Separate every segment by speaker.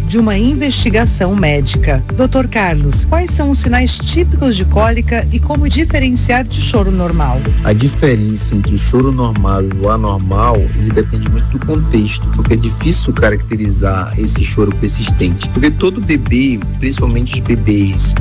Speaker 1: de uma investigação médica. Dr. Carlos, quais são os sinais típicos de cólica e como diferenciar de choro normal?
Speaker 2: A diferença entre o choro normal e o anormal, ele depende muito do contexto, porque é difícil caracterizar esse choro persistente. Porque todo bebê, principalmente os bebês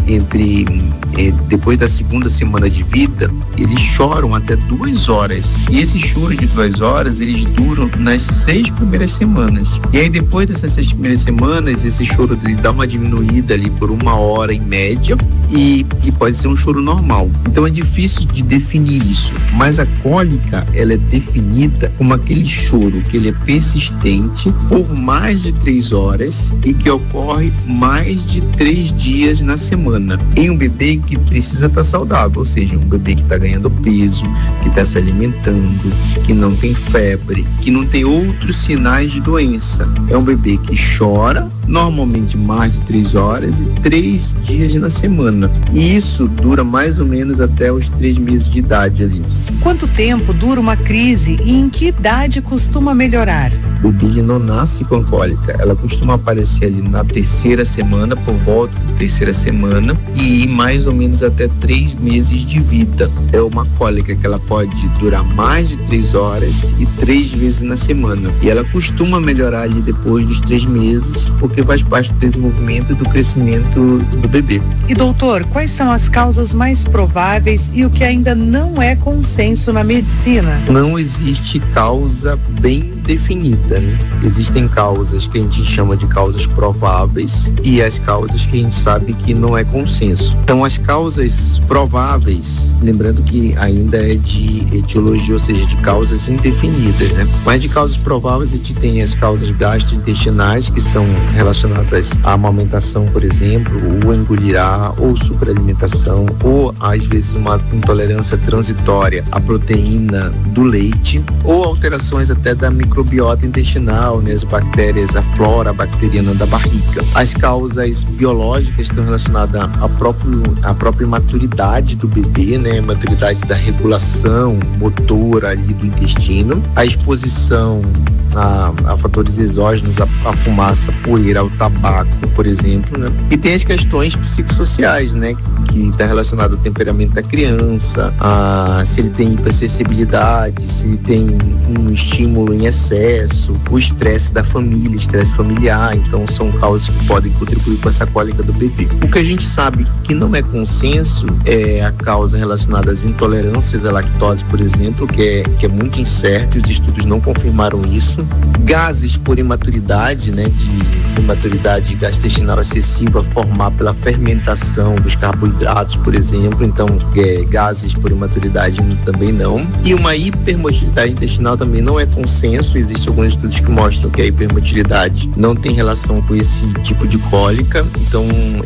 Speaker 2: depois da segunda semana de vida, eles choram até 2 horas. E esse choro de 2 horas, eles duram nas 6 primeiras semanas. E aí depois dessas 6 primeiras semanas, esse choro dá uma diminuída ali por 1 hora em média e pode ser um choro normal. Então é difícil de definir isso. Mas a cólica, ela é definida como aquele choro que ele é persistente por mais de 3 horas e que ocorre mais de 3 dias na semana. Em um bebê que precisa estar saudável, ou seja, um bebê que está ganhando peso, que está se alimentando, que não tem febre, que não tem outros sinais de doença. É um bebê que chora normalmente mais de 3 horas e 3 dias na semana. E isso dura mais ou menos até os 3 meses de idade ali.
Speaker 1: Quanto tempo dura uma crise e em que idade costuma melhorar?
Speaker 2: O bebê não nasce com cólica, ela costuma aparecer ali na 3ª semana, por volta da 3ª semana, e mais ou menos até 3 meses de vida. É uma cólica que ela pode durar mais de 3 horas e 3 vezes na semana. E ela costuma melhorar ali depois dos 3 meses, porque faz parte do desenvolvimento e do crescimento do bebê.
Speaker 1: E doutor, quais são as causas mais prováveis e o que ainda não é consenso na medicina?
Speaker 2: Não existe causa bem definida, né? Existem causas que a gente chama de causas prováveis e as causas que a gente sabe que não é consenso. Então, as causas prováveis, lembrando que ainda é de etiologia, ou seja, de causas indefinidas, né? Mas de causas prováveis a gente tem as causas gastrointestinais, que são relacionadas à amamentação, por exemplo, ou engolir ar, ou superalimentação, ou às vezes uma intolerância transitória à proteína do leite, ou alterações até da microbiota intestinal, né, as bactérias, a flora bacteriana da barriga. As causas biológicas estão relacionadas à própria maturidade do bebê, né, maturidade da regulação motora ali do intestino, a exposição a fatores exógenos, a fumaça, poeira, ao tabaco, por exemplo, né? E tem as questões psicossociais, né, que está relacionado ao temperamento da criança, se ele tem hipersensibilidade, se ele tem um estímulo em excesso, o estresse da família, estresse familiar. Então são causas que podem contribuir com essa cólica do bebê. O que a gente sabe que não é consenso é a causa relacionada às intolerâncias à lactose, por exemplo, que é muito incerto, e os estudos não confirmaram isso. Gases por imaturidade, né, de imaturidade gastrointestinal excessiva formar pela fermentação dos carboidratos, por exemplo. Então gases por imaturidade também não. E uma hipermotilidade intestinal também não é consenso. Existem alguns estudos que mostram que a hipermotilidade não tem relação com esse tipo de cólica. Então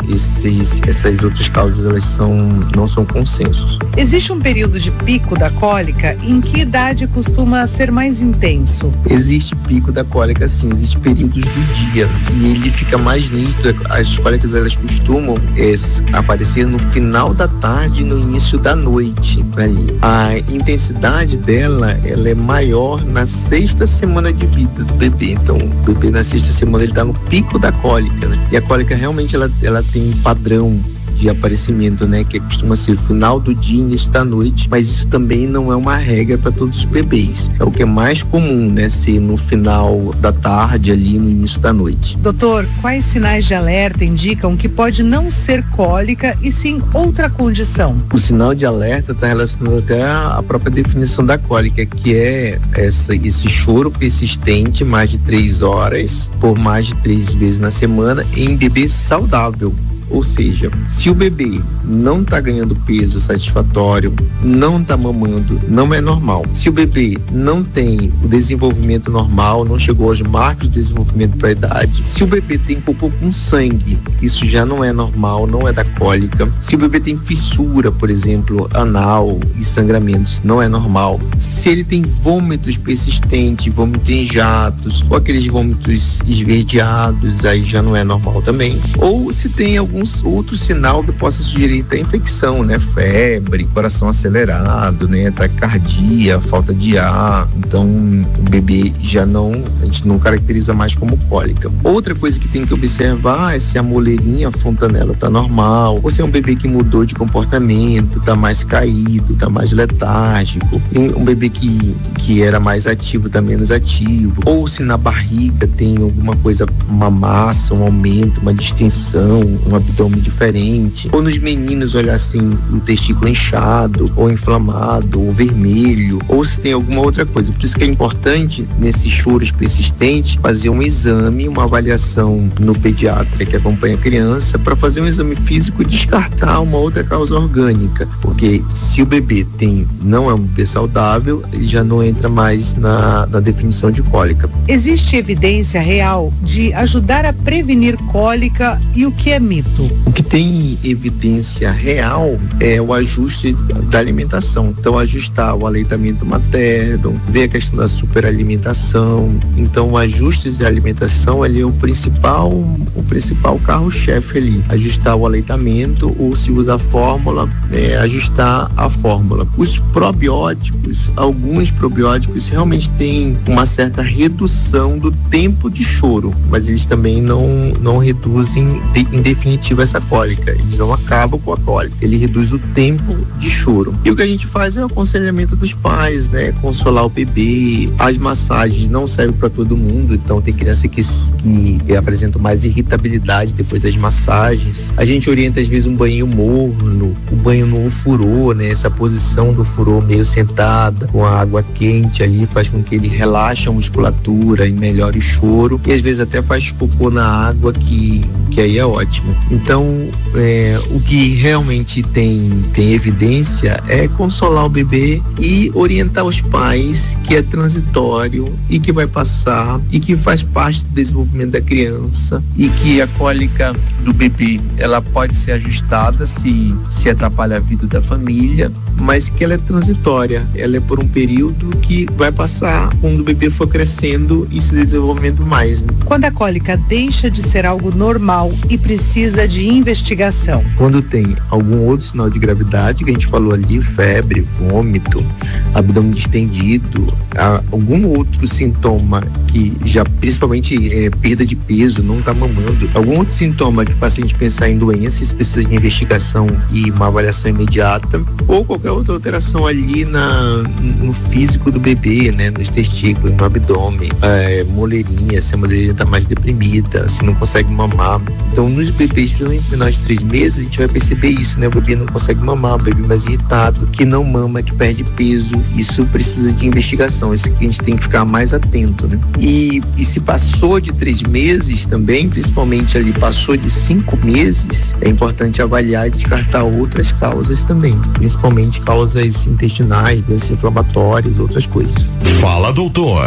Speaker 2: essas outras causas não são consensos.
Speaker 1: Existe um período de pico da cólica? Em que idade costuma ser mais intenso?
Speaker 2: Existe pico da cólica, sim, existe períodos do dia e ele fica mais nítido. As cólicas, elas costumam aparecer no final da tarde e no início da noite ali. A intensidade dela, ela é maior na 6ª semana de vida do bebê. Então o bebê na 6ª semana ele está no pico da cólica, né? E a cólica realmente ela tem um padrão de aparecimento, né, que costuma ser final do dia, início da noite, mas isso também não é uma regra para todos os bebês. É o que é mais comum, né, ser no final da tarde ali, no início da noite.
Speaker 1: Doutor, quais sinais de alerta indicam que pode não ser cólica e sim outra condição?
Speaker 2: O sinal de alerta está relacionado até à própria definição da cólica, que é esse choro persistente mais de 3 horas por mais de 3 vezes na semana em bebê saudável. Ou seja, se o bebê não está ganhando peso satisfatório, não está mamando, não é normal. Se o bebê não tem o desenvolvimento normal, não chegou aos marcos de desenvolvimento para a idade, se o bebê tem cocô com sangue, isso já não é normal, não é da cólica. Se o bebê tem fissura, por exemplo, anal e sangramentos, não é normal. Se ele tem vômitos persistentes, vômito em jatos, ou aqueles vômitos esverdeados, aí já não é normal também. Ou se tem algum outro sinal que possa sugerir até infecção, né? Febre, coração acelerado, né? Taquicardia, falta de ar. Então, o bebê a gente não caracteriza mais como cólica. Outra coisa que tem que observar é se a moleirinha, a fontanela tá normal, ou se é um bebê que mudou de comportamento, tá mais caído, tá mais letárgico, um bebê que era mais ativo tá menos ativo, ou se na barriga tem alguma coisa, uma massa, um aumento, uma distensão, um abdômen diferente, ou nos meninos olhar assim, o testículo inchado, ou inflamado, ou vermelho, ou se tem alguma outra coisa. Por isso que é importante, nesses choros persistentes, fazer um exame, uma avaliação no pediatra que acompanha a criança, para fazer um exame físico e descartar uma outra causa orgânica, porque se o bebê não é um bebê saudável, ele já não entra mais na definição de cólica.
Speaker 1: Existe evidência real de ajudar a prevenir cólica e o que é mito?
Speaker 2: O que tem evidência real é o ajuste da alimentação. Então, ajustar o aleitamento materno, ver a questão da superalimentação. Então, o ajuste de alimentação ali é o principal carro-chefe ali. Ajustar o aleitamento, ou se usa a fórmula, ajustar a fórmula. Os probióticos, alguns probióticos realmente têm uma certa redução do tempo de choro, mas eles também não reduzem em definitivo essa cólica. Eles não acabam com a cólica. Ele reduz o tempo de choro. E o que a gente faz é o aconselhamento dos pais, né? Consolar o bebê. As massagens não servem para todo mundo, então tem criança que apresentam mais irritabilidade depois das massagens. A gente orienta às vezes um banho morno, o banho no furô, né? Essa posição do furô meio sentada, com a água quente ali, faz com que ele relaxe a musculatura e melhore o choro, e às vezes até faz cocô na água, que aí é ótimo. Então, o que realmente tem evidência é consolar o bebê e orientar os pais que é transitório e que vai passar e que faz parte do desenvolvimento da criança, e que a cólica do bebê, ela pode ser ajustada se atrapalha a vida da família, mas que ela é transitória, ela é por um período que vai passar quando o bebê for crescendo e se desenvolvendo mais, né?
Speaker 1: Quando a cólica deixa de ser algo normal e precisa de investigação?
Speaker 2: Quando tem algum outro sinal de gravidade, que a gente falou ali, febre, vômito, abdômen distendido, algum outro sintoma que já, principalmente perda de peso, não tá mamando, algum outro sintoma que faça a gente pensar em doença, isso precisa de investigação e uma avaliação imediata, ou qualquer outra alteração ali no físico do bebê, né, nos testículos, no abdômen, moleirinha, se a moleirinha tá mais deprimida, se não consegue mamar. Então, nos bebês, principalmente menores de 3 meses, a gente vai perceber isso, né? O bebê não consegue mamar, o bebê mais irritado, que não mama, que perde peso. Isso precisa de investigação, isso que a gente tem que ficar mais atento, né? E se passou de 3 meses também, principalmente ali passou de 5 meses, é importante avaliar e descartar outras causas também, principalmente causas intestinais, doenças inflamatórias, outras coisas.
Speaker 3: Fala, doutor.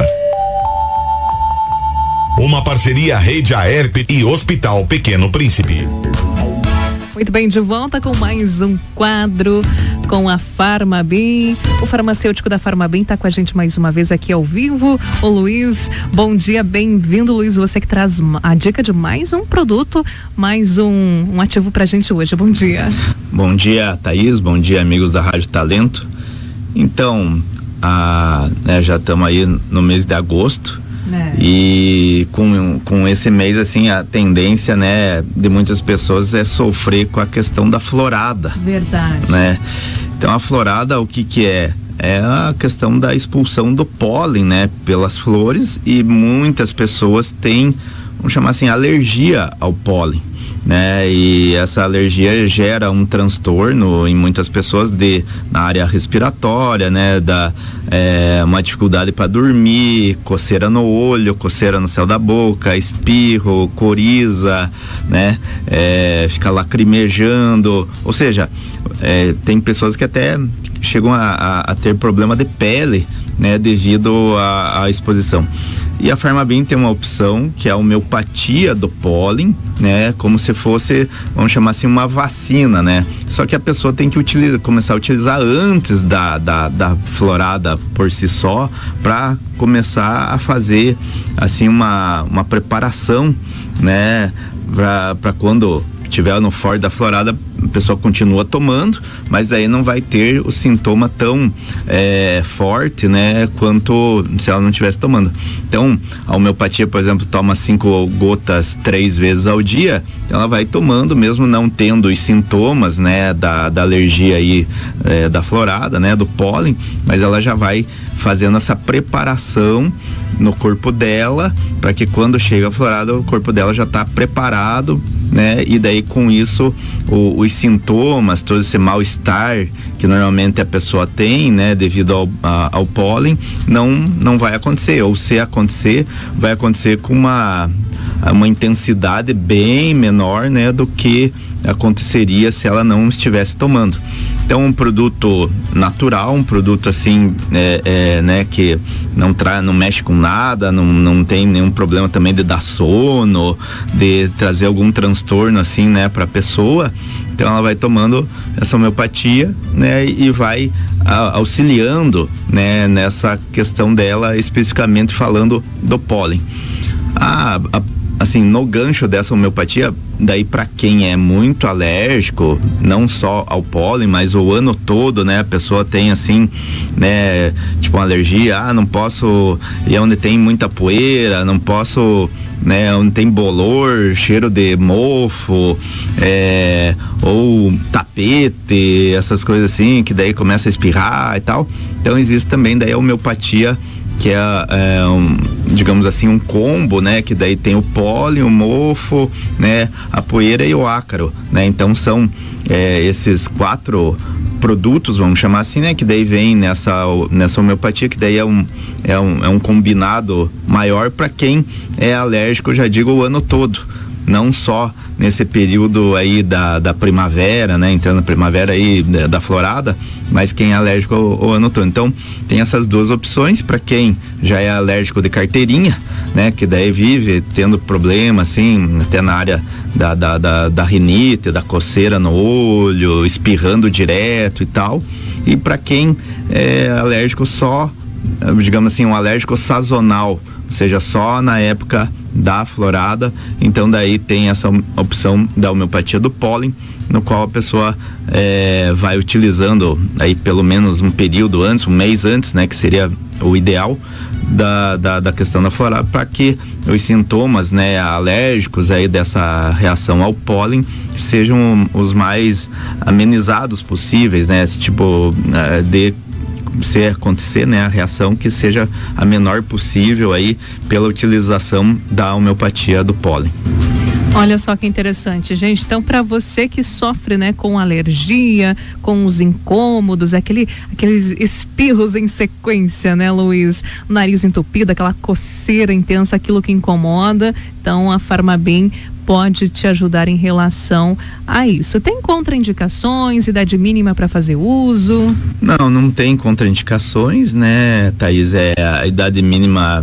Speaker 3: Uma parceria Rede Aerp e Hospital Pequeno Príncipe.
Speaker 4: Muito bem, de volta com mais um quadro com a Farmabem. O farmacêutico da Farmabem está com a gente mais uma vez aqui ao vivo. O Luiz, bom dia, bem-vindo, Luiz. Você que traz a dica de mais um produto, mais um ativo pra gente hoje. Bom dia.
Speaker 5: Bom dia, Thaís. Bom dia, amigos da Rádio Talento. Então, já estamos aí no mês de agosto. E com esse mês, assim, a tendência, né, de muitas pessoas é sofrer com a questão da florada.
Speaker 4: Verdade.
Speaker 5: Né? Então, a florada, o que é? É a questão da expulsão do pólen, né, pelas flores, e muitas pessoas têm, vamos chamar assim, alergia ao pólen, né? E essa alergia gera um transtorno em muitas pessoas na área respiratória, né? Uma dificuldade para dormir, coceira no olho, coceira no céu da boca, espirro, coriza, né? Fica lacrimejando, ou seja, tem pessoas que até chegam a ter problema de pele, né? Devido à exposição. E a Farmabem tem uma opção que é a homeopatia do pólen, né? Como se fosse, vamos chamar assim, uma vacina, né? Só que a pessoa tem que começar a utilizar antes da florada por si só, para começar a fazer assim uma preparação, né? Para quando tiver no forte da florada, a pessoa continua tomando, mas daí não vai ter o sintoma tão forte, né, quanto se ela não estivesse tomando. Então, a homeopatia, por exemplo, toma 5 gotas 3 vezes ao dia, então ela vai tomando, mesmo não tendo os sintomas, né, da alergia aí, da florada, né, do pólen, mas ela já vai fazendo essa preparação no corpo dela, para que quando chega a florada, o corpo dela já está preparado, né? E daí com isso os sintomas, todo esse mal-estar que normalmente a pessoa tem, né, devido ao pólen, não vai acontecer, ou se acontecer, vai acontecer com uma intensidade bem menor, né, do que aconteceria se ela não estivesse tomando. Então, um produto natural, um produto assim, né, que não mexe com nada, não tem nenhum problema também de dar sono, de trazer algum transtorno assim, né, para a pessoa. Então, ela vai tomando essa homeopatia, né, e vai auxiliando, né, nessa questão dela, especificamente falando do pólen. Assim, no gancho dessa homeopatia, daí para quem é muito alérgico, não só ao pólen, mas o ano todo, né, a pessoa tem assim, né, tipo uma alergia, não posso ir onde tem muita poeira, não posso, né, onde tem bolor, cheiro de mofo, ou tapete, essas coisas assim, que daí começa a espirrar e tal. Então existe também daí a homeopatia, que digamos assim, um combo, né, que daí tem o pólen, o mofo, né, a poeira e o ácaro, né, então são esses 4 produtos, vamos chamar assim, né, que daí vem nessa homeopatia, que daí é um combinado maior para quem é alérgico, já digo, o ano todo, não só nesse período aí da primavera, né, entrando na primavera aí da florada, mas quem é alérgico o ano todo. Então, tem essas 2 opções para quem já é alérgico de carteirinha, né, que daí vive tendo problema assim, até na área da rinite, da coceira no olho, espirrando direto e tal. E para quem é alérgico só, digamos assim, um alérgico sazonal, ou seja, só na época da florada, então daí tem essa opção da homeopatia do pólen, no qual a pessoa vai utilizando aí pelo menos um período antes, um mês antes, né, que seria o ideal da questão da florada, para que os sintomas, né, alérgicos aí dessa reação ao pólen sejam os mais amenizados possíveis, né, esse tipo se acontecer, né, a reação que seja a menor possível aí pela utilização da homeopatia do pólen.
Speaker 4: Olha só que interessante, gente. Então, para você que sofre, né, com alergia, com os incômodos, aqueles espirros em sequência, né, Luiz? Nariz entupido, aquela coceira intensa, aquilo que incomoda. Então, a Farmabem pode te ajudar em relação a isso. Tem contraindicações, idade mínima para fazer uso?
Speaker 5: Não tem contraindicações, né, Thaís? A idade mínima,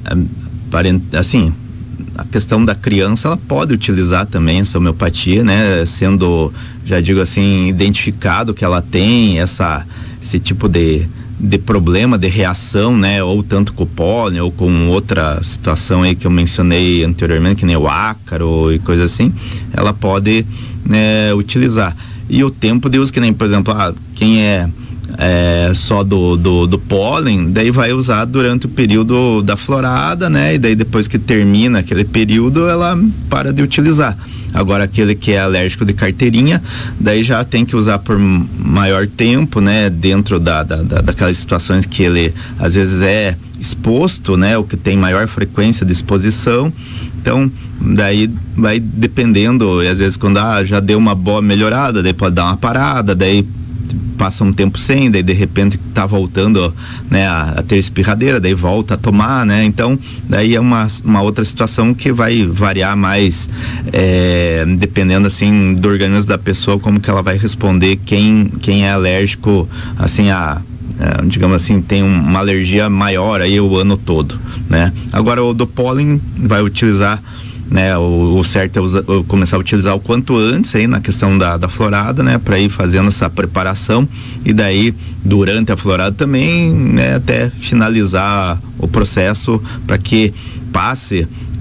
Speaker 5: assim, a questão da criança, ela pode utilizar também essa homeopatia, né, sendo, já digo assim, identificado que ela tem esse tipo de problema, de reação, né, ou tanto com o pólen ou com outra situação aí que eu mencionei anteriormente, que nem o ácaro e coisa assim, ela pode, né, utilizar. E o tempo de uso, que nem, por exemplo, quem é só do pólen, daí vai usar durante o período da florada, né, e daí depois que termina aquele período, ela para de utilizar. Agora, aquele que é alérgico de carteirinha, daí já tem que usar por maior tempo, né, dentro daquelas situações que ele às vezes é exposto, né, o que tem maior frequência de exposição. Então, daí vai dependendo, e às vezes quando já deu uma boa melhorada, daí pode dar uma parada, daí passa um tempo sem, daí de repente tá voltando, né, a ter espirradeira, daí volta a tomar, né, então daí é uma outra situação que vai variar mais, dependendo assim do organismo da pessoa, como que ela vai responder, quem é alérgico, assim, digamos assim, tem uma alergia maior aí o ano todo, né. Agora o do pólen vai utilizar, né, o certo é começar a utilizar o quanto antes aí na questão da florada, né, para ir fazendo essa preparação, e daí durante a florada também, né, até finalizar o processo, para que passe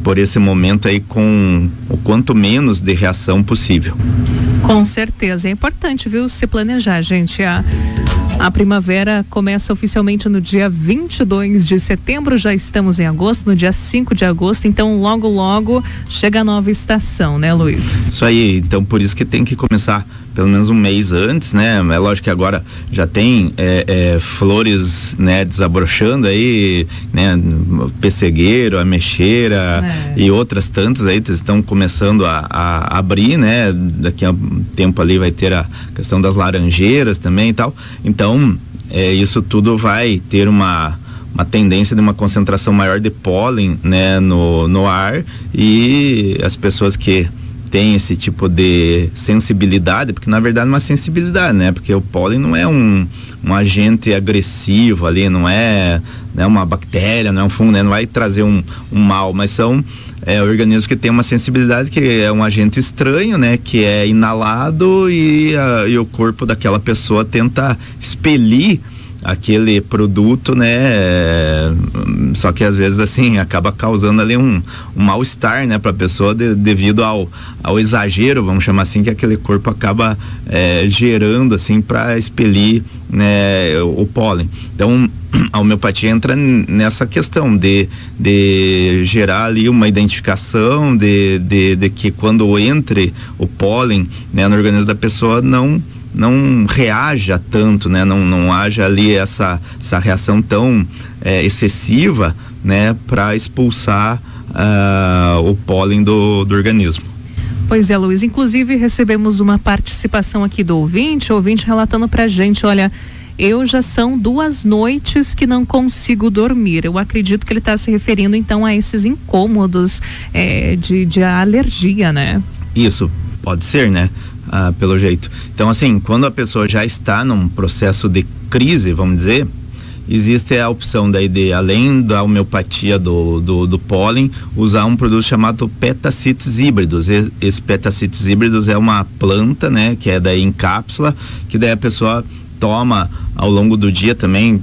Speaker 5: por esse momento aí com o quanto menos de reação possível.
Speaker 4: Com certeza, é importante, viu, se planejar, gente. A primavera começa oficialmente no dia 22 de setembro, já estamos em agosto, no dia 5 de agosto, então logo chega a nova estação, né, Luiz?
Speaker 5: Isso aí, então por isso que tem que começar pelo menos um mês antes, né? É lógico que agora já tem flores, né, desabrochando aí, né? Pessegueiro, ameixeira e outras tantas aí estão começando a abrir, né? Daqui a um tempo ali vai ter a questão das laranjeiras também e tal. Então, isso tudo vai ter uma tendência de uma concentração maior de pólen, né, no ar, e as pessoas que tem esse tipo de sensibilidade, porque na verdade é uma sensibilidade, né? Porque o pólen não é um agente agressivo ali, não é, né, uma bactéria, não é um fungo, né? Não vai trazer um mal, mas são organismos que têm uma sensibilidade, que é um agente estranho, né? Que é inalado e o corpo daquela pessoa tenta expelir aquele produto, né? Só que às vezes assim acaba causando ali um mal-estar, né, para a pessoa devido ao exagero, vamos chamar assim, que aquele corpo acaba gerando assim para expelir, né, o pólen. Então a homeopatia entra nessa questão de gerar ali uma identificação de que quando entre o pólen, né, no organismo da pessoa não reaja tanto, né? Não haja ali essa reação tão excessiva, né? Para expulsar o pólen do organismo.
Speaker 4: Pois é, Luiz, inclusive recebemos uma participação aqui do ouvinte relatando pra gente, olha, eu já são 2 noites que não consigo dormir. Eu acredito que ele está se referindo então a esses incômodos de alergia, né? Isso,
Speaker 5: pode ser, né? Pelo jeito. Então, assim, quando a pessoa já está num processo de crise, vamos dizer, existe a opção daí de, além da homeopatia do pólen, usar um produto chamado Petacites híbridos. Esse Petacites híbridos é uma planta, né, que é daí em cápsula, que daí a pessoa toma ao longo do dia também,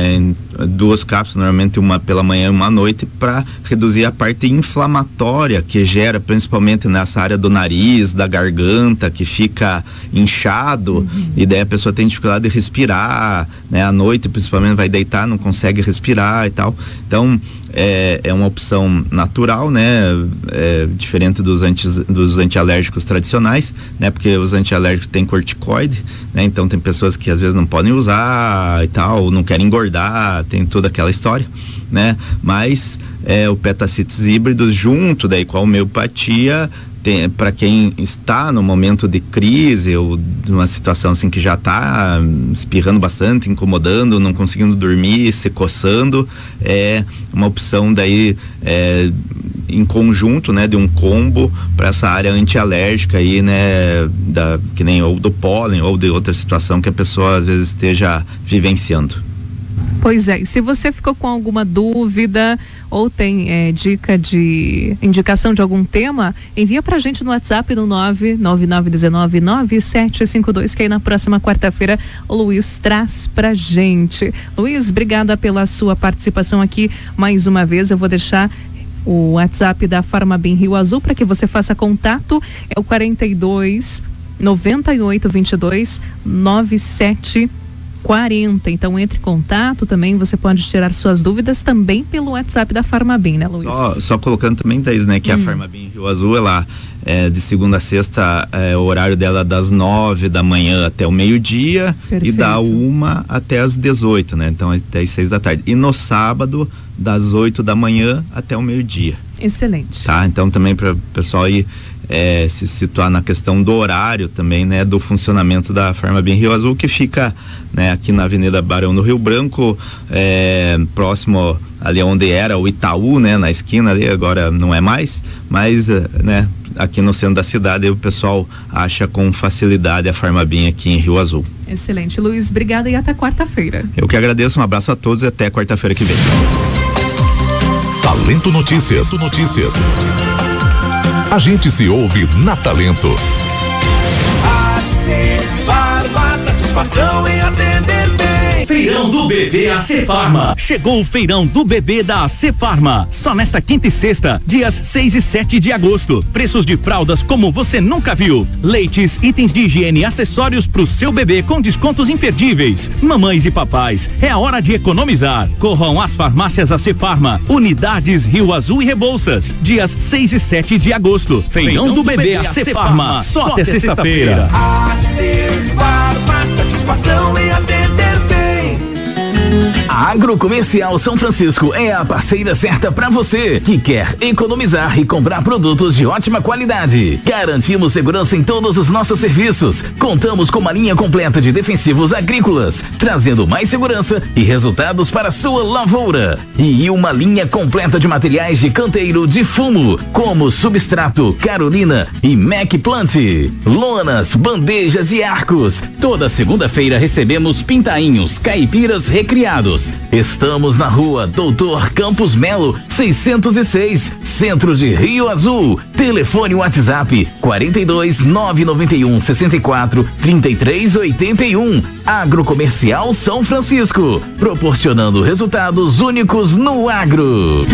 Speaker 5: 2 cápsulas, normalmente uma pela manhã e uma à noite, para reduzir a parte inflamatória que gera principalmente nessa área do nariz, da garganta, que fica inchado, e daí a pessoa tem dificuldade de respirar, né? À noite principalmente vai deitar, não consegue respirar e tal. Então é uma opção natural, né? Diferente dos antialérgicos tradicionais, né? Porque os antialérgicos têm corticoide, né? Então tem pessoas que às vezes não podem usar e tal, não querem engordar, tem toda aquela história, né? Mas o Petacites híbridos junto daí com a homeopatia, para quem está no momento de crise ou de uma situação assim que já está espirrando bastante, incomodando, não conseguindo dormir, se coçando, é uma opção daí em conjunto, né, de um combo para essa área antialérgica aí, né, que nem ou do pólen ou de outra situação que a pessoa às vezes esteja vivenciando.
Speaker 4: Pois é, e se você ficou com alguma dúvida ou tem indicação de algum tema, envia pra gente no WhatsApp no 999199752, que aí na próxima quarta-feira o Luiz traz pra gente. Luiz, obrigada pela sua participação aqui mais uma vez. Eu vou deixar o WhatsApp da Farmabem Rio Azul para que você faça contato, é o 42 98 22 97 40. Então entre em contato também, você pode tirar suas dúvidas também pelo WhatsApp da Farmabem, né, Luiz?
Speaker 5: Só colocando também, Thaís, né, que a Farmabem Rio Azul, ela de segunda a sexta, o horário dela das 9 da manhã até o meio-dia. Perfeito. E da 1 até as 18, né? Então até as 6 da tarde. E no sábado, das 8 da manhã até o meio-dia.
Speaker 4: Excelente.
Speaker 5: Tá, então também para o pessoal aí se situar na questão do horário também, né, do funcionamento da Farmabem Rio Azul, que fica, né, aqui na Avenida Barão do Rio Branco, próximo ali onde era o Itaú, né, na esquina ali, agora não é mais, mas, né, aqui no centro da cidade o pessoal acha com facilidade a Farmabem aqui em Rio Azul.
Speaker 4: Excelente, Luiz, obrigada e até quarta-feira.
Speaker 5: Eu que agradeço, um abraço a todos e até quarta-feira que vem.
Speaker 3: Talento Notícias. A gente se ouve na Talento.
Speaker 6: A Farma, satisfação em atender bem. Feirão do Bebê AC Farma. Chegou o Feirão do Bebê da AC Farma. Só nesta quinta e sexta, dias 6 e 7 de agosto. Preços de fraldas como você nunca viu. Leites, itens de higiene e acessórios pro seu bebê com descontos imperdíveis. Mamães e papais, é a hora de economizar. Corram às farmácias AC Farma. Unidades Rio Azul e Rebouças. Dias 6 e 7 de agosto. Feirão do Bebê AC Farma. Só até sexta-feira.
Speaker 7: AC Farma, satisfação em atender bem.
Speaker 8: A Agrocomercial São Francisco é a parceira certa para você que quer economizar e comprar produtos de ótima qualidade. Garantimos segurança em todos os nossos serviços. Contamos com uma linha completa de defensivos agrícolas, trazendo mais segurança e resultados para sua lavoura. E uma linha completa de materiais de canteiro de fumo, como Substrato, Carolina e Mac Plant. Lonas, bandejas e arcos. Toda segunda-feira recebemos pintainhos, caipiras recriados. Estamos na rua Doutor Campos Melo, 606, Centro de Rio Azul. Telefone WhatsApp 42 991 64 33 81. Agrocomercial São Francisco, proporcionando resultados únicos no agro.